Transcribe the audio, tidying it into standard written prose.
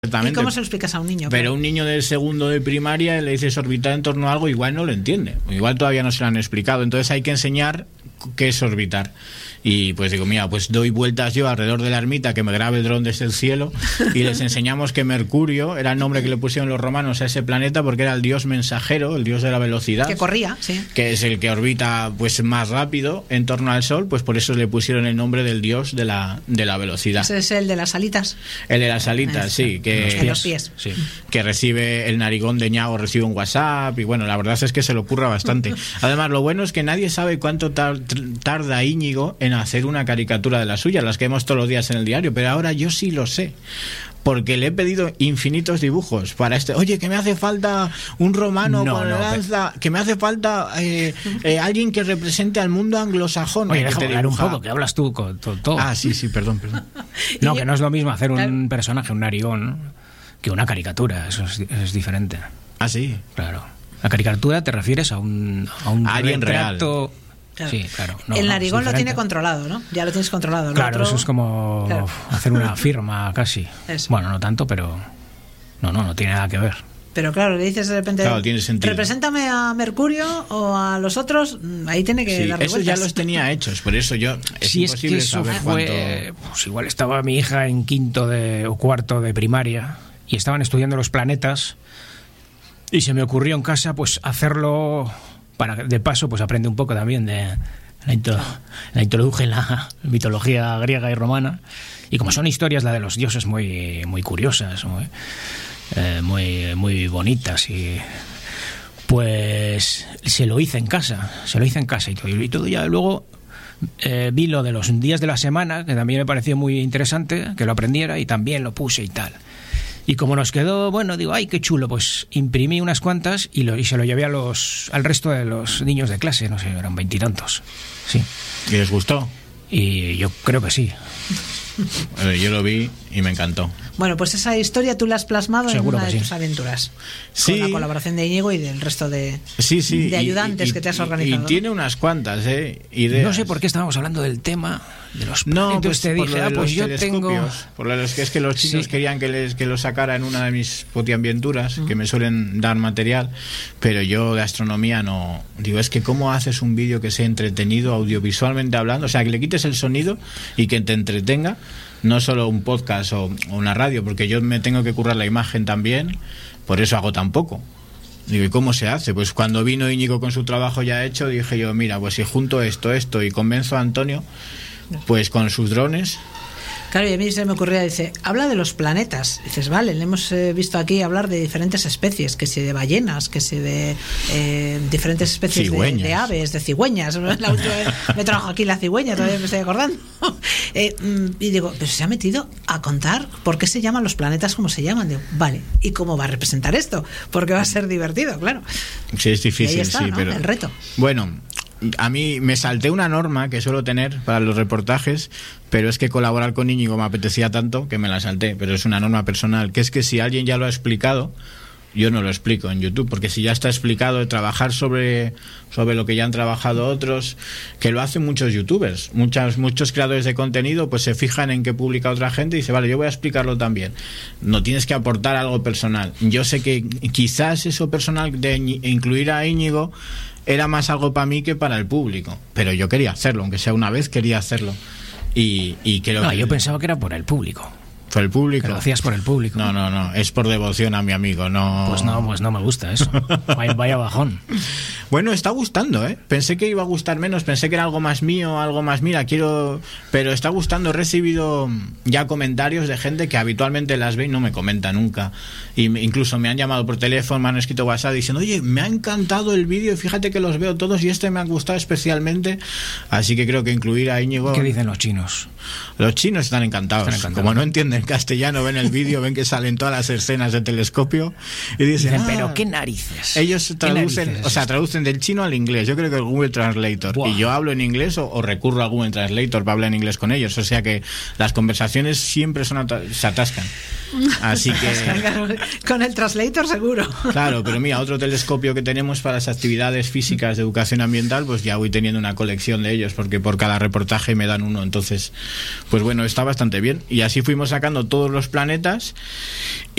¿Y cómo se lo explicas a un niño? Pero un niño del segundo de primaria le dices orbitar en torno a algo, igual no lo entiende, igual todavía no se lo han explicado, entonces hay que enseñar qué es orbitar. Y pues digo, mira, pues doy vueltas yo alrededor de la ermita, que me grabe el dron desde el cielo, y les enseñamos que Mercurio era el nombre que le pusieron los romanos a ese planeta porque era el dios mensajero, el dios de la velocidad, que corría, sí, que es el que orbita pues más rápido en torno al Sol, pues por eso le pusieron el nombre del dios de la velocidad. Ese es el de las alitas. El de las alitas, sí, que los pies. Sí, que recibe el narigón de Ñao, recibe un WhatsApp, y bueno, la verdad es que se lo ocurra bastante. Además, lo bueno es que nadie sabe cuánto tarda Íñigo en hacer una caricatura de la suya, las que vemos todos los días en el diario, pero ahora yo sí lo sé, porque le he pedido infinitos dibujos para Oye, que me hace falta un romano con lanza, que me hace falta alguien que represente al mundo anglosajón. Oye, déjame hablar un poco, que hablas tú con todo. Ah, sí, perdón. No, que no es lo mismo hacer un personaje, un narigón, que una caricatura, eso es diferente. Ah, sí. Claro. La caricatura te refieres a un alguien retrato real. Claro. Sí, claro. El narigón lo tiene controlado, ¿no? Ya lo tienes controlado. Claro, otro... eso es como hacer una firma casi. Eso. Bueno, no tanto, pero no tiene nada que ver. Pero claro, le dices de repente, claro, tiene sentido. Represéntame a Mercurio o a los otros, ahí tiene que dar eso vueltas. Ya los tenía hechos, por eso yo es sí, imposible es que eso saber fue, cuánto... pues igual estaba mi hija en quinto o cuarto de primaria y estaban estudiando los planetas y se me ocurrió en casa pues hacerlo para de paso pues aprende un poco también de la introduje en la mitología griega y romana, y como son historias la de los dioses muy curiosas, muy bonitas, y pues se lo hice en casa y todo ya luego vi lo de los días de la semana, que también me pareció muy interesante que lo aprendiera, y también lo puse y tal. Y como nos quedó, bueno, digo, ay, qué chulo, pues imprimí unas cuantas y se lo llevé al resto de los niños de clase, no sé, eran 20 y tantos. Sí. ¿Y les gustó? Y yo creo que sí. Yo lo vi y me encantó. Bueno, pues esa historia tú la has plasmado seguro en una de tus sí. aventuras. Sí. Con la colaboración de Íñigo y del resto de ayudantes que te has organizado. Y tiene unas cuantas ideas. No sé por qué estábamos hablando del tema de los planetas. No, pues te dije, pues yo tengo... Por los que es que los chinos querían que lo sacara en una de mis potiambienturas, que me suelen dar material, pero yo de astronomía no... Digo, es que ¿cómo haces un vídeo que sea entretenido audiovisualmente hablando? O sea, que le quites el sonido y que te entretenga, no solo un podcast o una radio, porque yo me tengo que currar la imagen también, por eso hago tan poco. Digo, ¿y cómo se hace? Pues cuando vino Íñigo con su trabajo ya hecho, dije yo, mira, pues si junto esto y convenzo a Antonio, pues con sus drones... Claro, y a mí se me ocurría, dice, habla de los planetas. Dices, vale, le hemos visto aquí hablar de diferentes especies, que si de ballenas, que si de diferentes especies de aves, de cigüeñas. La última vez me trajo aquí la cigüeña, todavía me estoy acordando. Y digo, pero se ha metido a contar por qué se llaman los planetas como se llaman. Digo, vale, ¿y cómo va a representar esto? Porque va a ser divertido, claro. Sí, es difícil, y ahí está, sí, ¿no? pero... El reto. Bueno... A mí me salté una norma que suelo tener para los reportajes, pero es que colaborar con Íñigo me apetecía tanto que me la salté, pero es una norma personal, que es que si alguien ya lo ha explicado, yo no lo explico en YouTube, porque si ya está explicado, trabajar sobre lo que ya han trabajado otros, que lo hacen muchos youtubers, muchos creadores de contenido, pues se fijan en qué publica otra gente y dice, vale, yo voy a explicarlo también. No tienes que aportar algo personal. Yo sé que quizás eso personal de incluir a Íñigo era más algo para mí que para el público, pero yo quería hacerlo, aunque sea una vez quería hacerlo, y creo que... yo pensaba que era por el público. ¿Por el público? Que lo hacías por el público. No, es por devoción a mi amigo, no... Pues no me gusta eso. Vaya bajón. Bueno, está gustando, ¿eh? Pensé que iba a gustar menos, pensé que era algo más mío, algo más pero está gustando. He recibido ya comentarios de gente que habitualmente las ve y no me comenta nunca. Y incluso me han llamado por teléfono, me han escrito WhatsApp diciendo, oye, me ha encantado el vídeo, fíjate que los veo todos y este me ha gustado especialmente. Así que creo que incluir a Íñigo... ¿Qué dicen los chinos? Los chinos están encantados. Como no entienden castellano, ven el vídeo, ven que salen todas las escenas de telescopio y dicen, pero qué narices. Ellos traducen del chino al inglés. Yo creo que el Google Translator. Wow. Y yo hablo en inglés o recurro a Google Translator para hablar en inglés con ellos. O sea que las conversaciones siempre se atascan. Así que... Con el translator seguro. Claro, pero mira, otro telescopio que tenemos para las actividades físicas de educación ambiental, pues ya voy teniendo una colección de ellos, porque por cada reportaje me dan uno. Entonces, pues bueno, está bastante bien. Y así fuimos sacando todos los planetas.